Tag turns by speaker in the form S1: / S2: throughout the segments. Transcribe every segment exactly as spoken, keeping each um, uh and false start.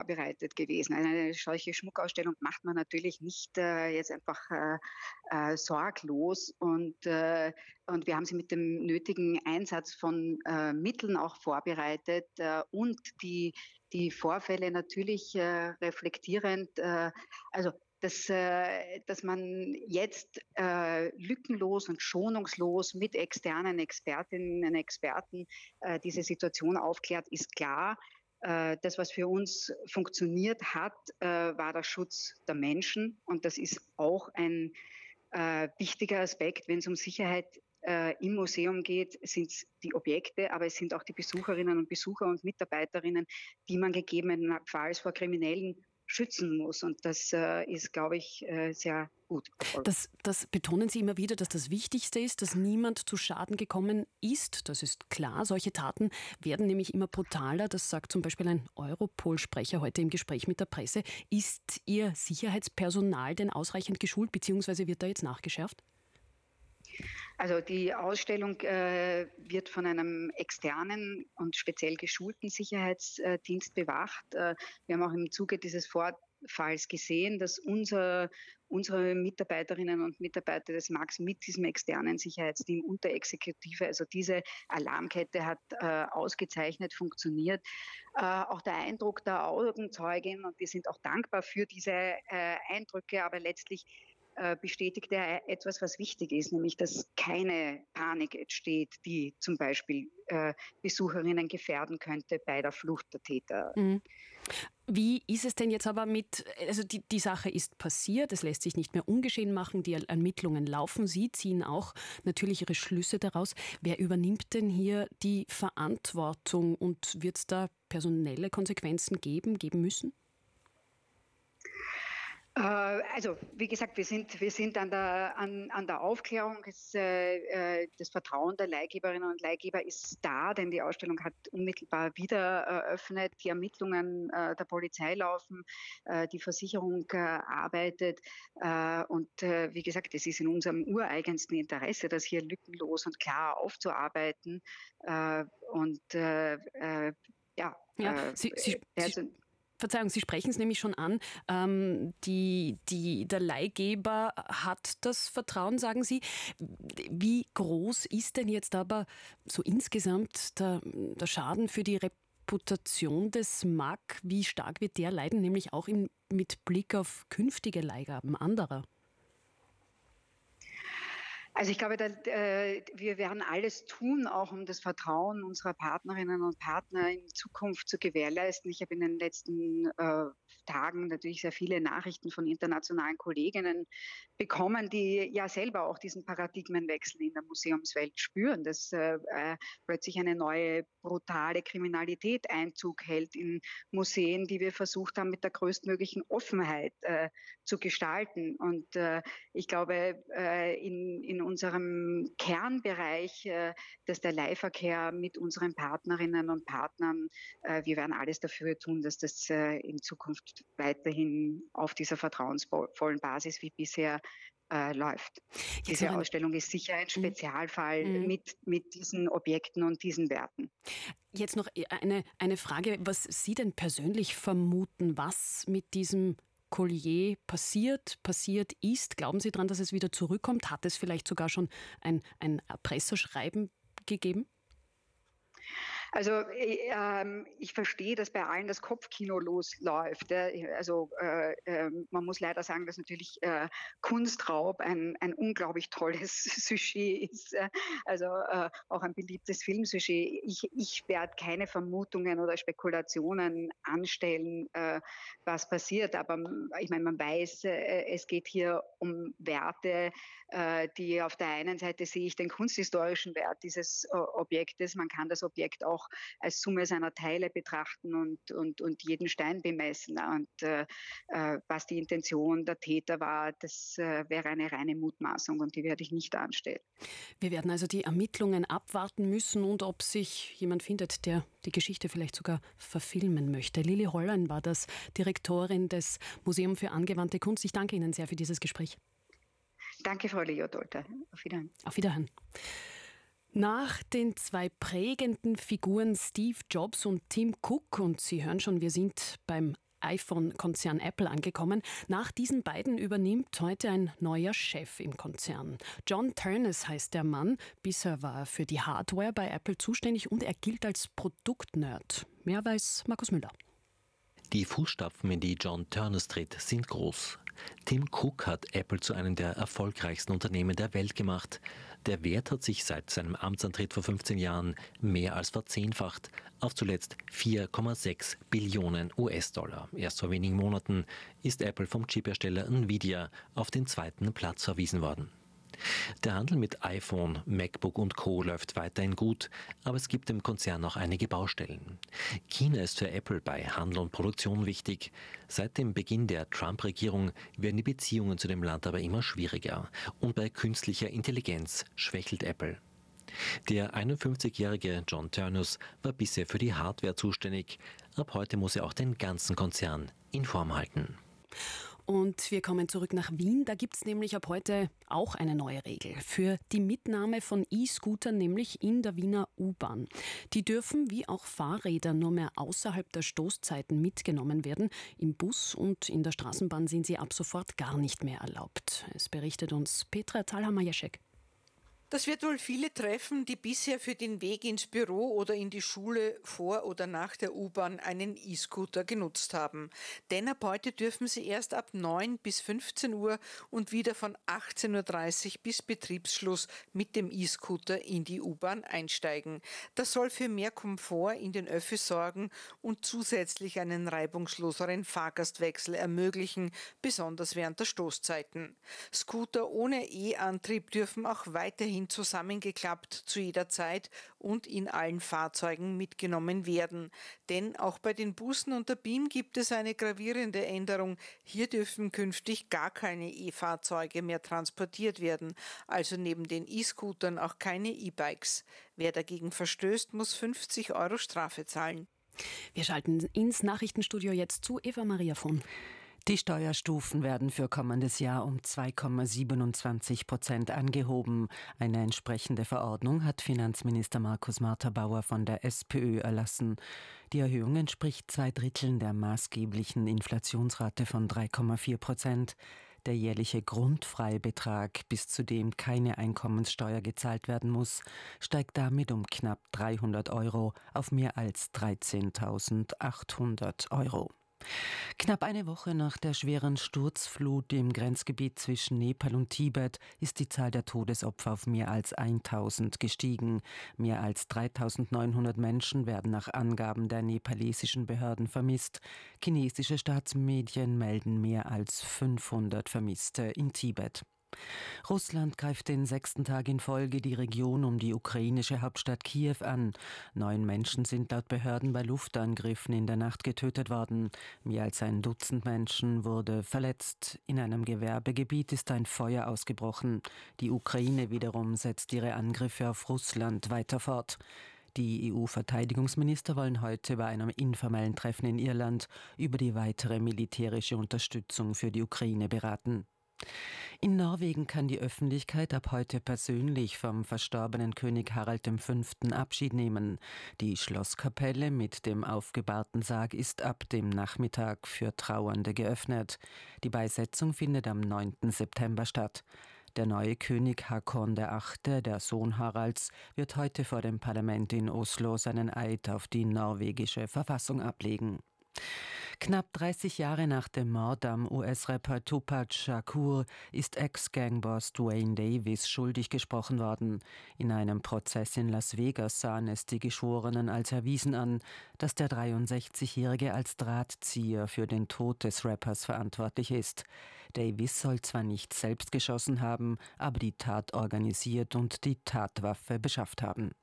S1: vorbereitet gewesen. Eine solche Schmuckausstellung macht man natürlich nicht äh, jetzt einfach äh, äh, sorglos und, äh, und wir haben sie mit dem nötigen Einsatz von äh, Mitteln auch vorbereitet äh, und die, die Vorfälle natürlich äh, reflektierend, äh, also dass, äh, dass man jetzt äh, lückenlos und schonungslos mit externen Expertinnen und Experten äh, diese Situation aufklärt, ist klar. Äh, das, was für uns funktioniert hat, äh, war der Schutz der Menschen. Und das ist auch ein äh, wichtiger Aspekt, wenn es um Sicherheit äh, im Museum geht, sind es die Objekte, aber es sind auch die Besucherinnen und Besucher und Mitarbeiterinnen, die man gegebenenfalls vor Kriminellen schützen muss. Und das äh, ist, glaube ich, äh, sehr gut.
S2: Das, das betonen Sie immer wieder, dass das Wichtigste ist, dass niemand zu Schaden gekommen ist. Das ist klar. Solche Taten werden nämlich immer brutaler. Das sagt zum Beispiel ein Europol-Sprecher heute im Gespräch mit der Presse. Ist Ihr Sicherheitspersonal denn ausreichend geschult, beziehungsweise wird da jetzt nachgeschärft?
S1: Also die Ausstellung äh, wird von einem externen und speziell geschulten Sicherheitsdienst bewacht. Äh, wir haben auch im Zuge dieses Vorfalls gesehen, dass unser, unsere Mitarbeiterinnen und Mitarbeiter des MAX mit diesem externen Sicherheitsteam und der Exekutive, also diese Alarmkette hat äh, ausgezeichnet funktioniert. Äh, auch der Eindruck der Augenzeugin, und wir sind auch dankbar für diese äh, Eindrücke, aber letztlich bestätigt er etwas, was wichtig ist, nämlich, dass keine Panik entsteht, die zum Beispiel äh, Besucherinnen gefährden könnte bei der Flucht der Täter.
S2: Mhm. Wie ist es denn jetzt aber mit, also die, die Sache ist passiert, es lässt sich nicht mehr ungeschehen machen, die Ermittlungen laufen, Sie ziehen auch natürlich Ihre Schlüsse daraus. Wer übernimmt denn hier die Verantwortung und wird es da personelle Konsequenzen geben, geben müssen?
S1: Also, wie gesagt, wir sind, wir sind an der, an, an der Aufklärung. Es, äh, das Vertrauen der Leihgeberinnen und Leihgeber ist da, denn die Ausstellung hat unmittelbar wieder eröffnet. Die Ermittlungen äh, der Polizei laufen, äh, die Versicherung äh, arbeitet. Äh, und äh, wie gesagt, es ist in unserem ureigensten Interesse, das hier lückenlos und klar aufzuarbeiten. Äh, und äh, äh, ja,
S2: ja
S1: äh,
S2: Sie, Sie,
S1: also,
S2: Sie Verzeihung, Sie sprechen es nämlich schon an. Ähm, die, die, der Leihgeber hat das Vertrauen, sagen Sie. Wie groß ist denn jetzt aber so insgesamt der, der Schaden für die Reputation des M A G? Wie stark wird der leiden, nämlich auch im, mit Blick auf künftige Leihgaben anderer?
S1: Also ich glaube, da, äh, wir werden alles tun, auch um das Vertrauen unserer Partnerinnen und Partner in Zukunft zu gewährleisten. Ich habe in den letzten äh, Tagen natürlich sehr viele Nachrichten von internationalen Kolleginnen bekommen, die ja selber auch diesen Paradigmenwechsel in der Museumswelt spüren, dass äh, äh, plötzlich eine neue brutale Kriminalität Einzug hält in Museen, die wir versucht haben, mit der größtmöglichen Offenheit äh, zu gestalten. Und äh, ich glaube, äh, in, in unserem Kernbereich, äh, dass der Leihverkehr mit unseren Partnerinnen und Partnern, äh, wir werden alles dafür tun, dass das äh, in Zukunft weiterhin auf dieser vertrauensvollen Basis wie bisher äh, läuft.
S2: Jetzt
S1: Diese Ausstellung ist sicher ein Spezialfall
S2: mhm.
S1: mit, mit diesen Objekten und diesen Werten.
S2: Jetzt noch eine, eine Frage, was Sie denn persönlich vermuten, was mit diesem Collier passiert, passiert ist. Glauben Sie daran, dass es wieder zurückkommt? Hat es vielleicht sogar schon ein, ein Erpresserschreiben gegeben?
S1: Also äh, ich verstehe, dass bei allen das Kopfkino losläuft. Äh, also äh, äh, man muss leider sagen, dass natürlich äh, Kunstraub ein, ein unglaublich tolles Sujet ist. Äh, also äh, auch ein beliebtes Filmsujet. Ich, ich werde keine Vermutungen oder Spekulationen anstellen, äh, was passiert. Aber ich meine, man weiß, äh, es geht hier um Werte, äh, die auf der einen Seite sehe ich den kunsthistorischen Wert dieses äh, Objektes. Man kann das Objekt auch als Summe seiner Teile betrachten und, und, und jeden Stein bemessen. Und äh, was die Intention der Täter war, das äh, wäre eine reine Mutmaßung und die werde ich nicht anstellen.
S2: Wir werden also die Ermittlungen abwarten müssen und ob sich jemand findet, der die Geschichte vielleicht sogar verfilmen möchte. Lili Hollein war das, Direktorin des Museum für angewandte Kunst. Ich danke Ihnen sehr für dieses Gespräch.
S1: Danke, Frau Liotolter. Auf Wiederhören.
S2: Auf Wiederhören. Nach den zwei prägenden Figuren Steve Jobs und Tim Cook, und Sie hören schon, wir sind beim iPhone-Konzern Apple angekommen. Nach diesen beiden übernimmt heute ein neuer Chef im Konzern. John Ternus heißt der Mann. Bisher war er für die Hardware bei Apple zuständig und er gilt als Produktnerd. Mehr weiß Markus Müller.
S3: Die Fußstapfen, in die John Ternus tritt, sind groß. Tim Cook hat Apple zu einem der erfolgreichsten Unternehmen der Welt gemacht. Der Wert hat sich seit seinem Amtsantritt vor fünfzehn Jahren mehr als verzehnfacht, auf zuletzt vier Komma sechs Billionen U S-Dollar. Erst vor wenigen Monaten ist Apple vom Chiphersteller Nvidia auf den zweiten Platz verwiesen worden. Der Handel mit iPhone, MacBook und Co. läuft weiterhin gut, aber es gibt im Konzern noch einige Baustellen. China ist für Apple bei Handel und Produktion wichtig. Seit dem Beginn der Trump-Regierung werden die Beziehungen zu dem Land aber immer schwieriger. Und bei künstlicher Intelligenz schwächelt Apple. Der einundfünfzigjährige John Ternus war bisher für die Hardware zuständig. Ab heute muss er auch den ganzen Konzern in Form halten.
S2: Und wir kommen zurück nach Wien. Da gibt es nämlich ab heute auch eine neue Regel für die Mitnahme von E-Scootern, nämlich in der Wiener U-Bahn. Die dürfen wie auch Fahrräder nur mehr außerhalb der Stoßzeiten mitgenommen werden. Im Bus und in der Straßenbahn sind sie ab sofort gar nicht mehr erlaubt. Es berichtet uns Petra Thalhammer-Jeschek.
S4: Das wird wohl viele treffen, die bisher für den Weg ins Büro oder in die Schule vor oder nach der U-Bahn einen E-Scooter genutzt haben. Denn ab heute dürfen sie erst ab neun bis fünfzehn Uhr und wieder von achtzehn Uhr dreißig bis Betriebsschluss mit dem E-Scooter in die U-Bahn einsteigen. Das soll für mehr Komfort in den Öffis sorgen und zusätzlich einen reibungsloseren Fahrgastwechsel ermöglichen, besonders während der Stoßzeiten. Scooter ohne E-Antrieb dürfen auch weiterhin zusammengeklappt zu jeder Zeit und in allen Fahrzeugen mitgenommen werden. Denn auch bei den Bussen und der B I M gibt es eine gravierende Änderung. Hier dürfen künftig gar keine E-Fahrzeuge mehr transportiert werden, also neben den E-Scootern auch keine E-Bikes. Wer dagegen verstößt, muss fünfzig Euro Strafe zahlen.
S2: Wir schalten ins Nachrichtenstudio jetzt zu Eva Maria von.
S5: Die Steuerstufen werden für kommendes Jahr um zwei Komma siebenundzwanzig Prozent angehoben. Eine entsprechende Verordnung hat Finanzminister Markus Marter-Bauer von der SPÖ erlassen. Die Erhöhung entspricht zwei Dritteln der maßgeblichen Inflationsrate von drei Komma vier Prozent. Der jährliche Grundfreibetrag, bis zu dem keine Einkommenssteuer gezahlt werden muss, steigt damit um knapp dreihundert Euro auf mehr als dreizehntausendachthundert Euro. Knapp eine Woche nach der schweren Sturzflut im Grenzgebiet zwischen Nepal und Tibet ist die Zahl der Todesopfer auf mehr als tausend gestiegen. Mehr als dreitausendneunhundert Menschen werden nach Angaben der nepalesischen Behörden vermisst. Chinesische Staatsmedien melden mehr als fünfhundert Vermisste in Tibet. Russland greift den sechsten Tag in Folge die Region um die ukrainische Hauptstadt Kiew an. Neun Menschen sind laut Behörden bei Luftangriffen in der Nacht getötet worden. Mehr als ein Dutzend Menschen wurde verletzt. In einem Gewerbegebiet ist ein Feuer ausgebrochen. Die Ukraine wiederum setzt ihre Angriffe auf Russland weiter fort. Die E U-Verteidigungsminister wollen heute bei einem informellen Treffen in Irland über die weitere militärische Unterstützung für die Ukraine beraten. In Norwegen kann die Öffentlichkeit ab heute persönlich vom verstorbenen König Harald der Fünfte Abschied nehmen. Die Schlosskapelle mit dem aufgebahrten Sarg ist ab dem Nachmittag für Trauernde geöffnet. Die Beisetzung findet am neunten September statt. Der neue König Håkon der Achte, der Sohn Haralds, wird heute vor dem Parlament in Oslo seinen Eid auf die norwegische Verfassung ablegen. Knapp dreißig Jahre nach dem Mord am U S-Rapper Tupac Shakur ist Ex-Gangboss Duane Davis schuldig gesprochen worden. In einem Prozess in Las Vegas sahen es die Geschworenen als erwiesen an, dass der dreiundsechzigjährige als Drahtzieher für den Tod des Rappers verantwortlich ist. Davis soll zwar nicht selbst geschossen haben, aber die Tat organisiert und die Tatwaffe beschafft haben.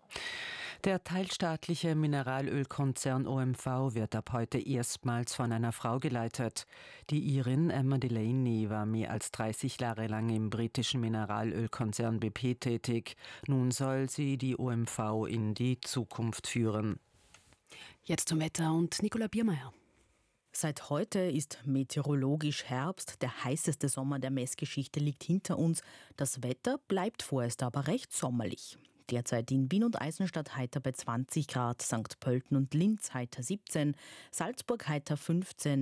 S5: Der teilstaatliche Mineralölkonzern O M V wird ab heute erstmals von einer Frau geleitet. Die Irin Emma Delaney war mehr als dreißig Jahre lang im britischen Mineralölkonzern B P tätig. Nun soll sie die O M V in die Zukunft führen.
S2: Jetzt zum Wetter und Nicola Biermeier.
S6: Seit heute ist meteorologisch Herbst. Der heißeste Sommer der Messgeschichte liegt hinter uns. Das Wetter bleibt vorerst aber recht sommerlich. Derzeit in Wien und Eisenstadt heiter bei zwanzig Grad, Sankt Pölten und Linz heiter siebzehn, Salzburg heiter fünfzehn,